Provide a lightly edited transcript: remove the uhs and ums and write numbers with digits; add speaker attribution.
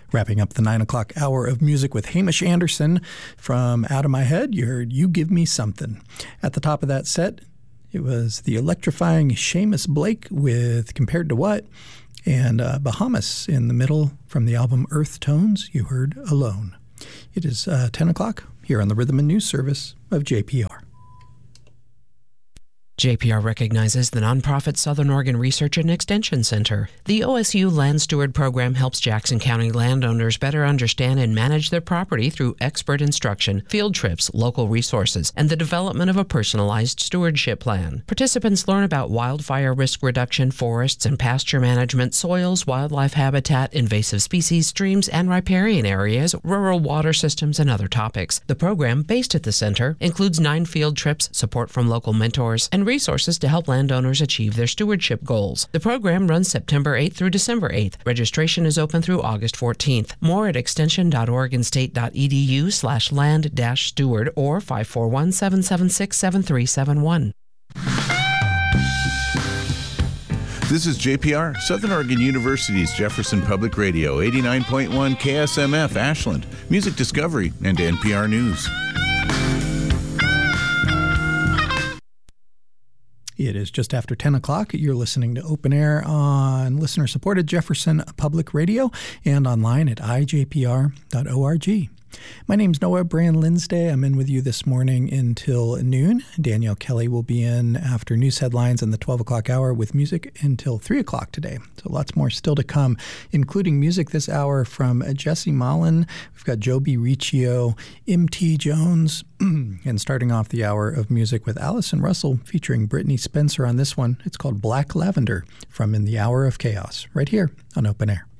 Speaker 1: Wrapping up the 9 o'clock hour of music with Hamish Anderson from Out of My Head, you heard You Give Me Something. At the top of that set, it was the electrifying Seamus Blake with Compared to What, and Bahamas in the middle from the album Earth Tones, you heard Alone. It is 10 o'clock here on the Rhythm and News Service of JPR.
Speaker 2: JPR recognizes the nonprofit Southern Oregon Research and Extension Center. The OSU Land Steward Program helps Jackson County landowners better understand and manage their property through expert instruction, field trips, local resources, and the development of a personalized stewardship plan. Participants learn about wildfire risk reduction, forests and pasture management, soils, wildlife habitat, invasive species, streams and riparian areas, rural water systems, and other topics. The program, based at the center, includes 9 field trips, support from local mentors, and resources to help landowners achieve their stewardship goals. The program runs September 8th through December 8th. Registration is open through August 14th. More at extension.oregonstate.edu/land-steward or 541-776-7371.
Speaker 3: This is JPR, Southern Oregon University's Jefferson Public Radio, 89.1 KSMF Ashland, Music Discovery, and NPR News.
Speaker 1: It is just after 10 o'clock. You're listening to Open Air on listener-supported Jefferson Public Radio and online at ijpr.org. My name's Noah Brand-Linsday. I'm in with you this morning until noon. Danielle Kelly will be in after news headlines in the 12 o'clock hour with music until 3 o'clock today. So lots more still to come, including music this hour from Jesse Mullen. We've got Joby Riccio, M.T. Jones, and starting off the hour of music with Allison Russell featuring Brittany Spencer on this one. It's called Black Lavender from In the Hour of Chaos, right here on Open Air.